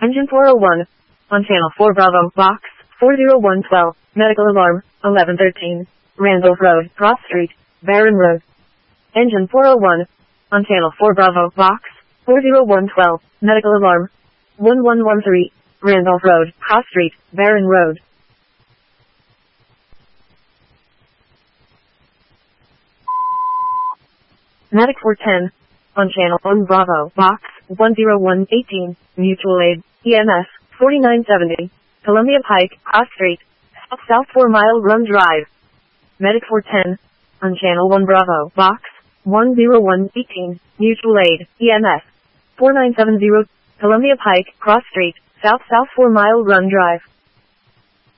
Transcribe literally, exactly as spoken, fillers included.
Engine four oh one. On channel four Bravo, box four oh one twelve, medical alarm, eleven thirteen. Randolph Road, Cross Street, Barron Road. Engine four oh one. On channel four Bravo, box four oh one twelve, medical alarm, one one one three. Randolph Road, Cross Street, Barron Road. Medic four ten. On channel one Bravo, box one oh one eighteen, mutual aid, E M S, forty-nine seventy, Columbia Pike, Cross Street, South South four Mile Run Drive. Medic four ten. On channel one Bravo, box one oh one eighteen, mutual aid, E M S, forty-nine seventy, Columbia Pike, Cross Street, South South four Mile Run Drive.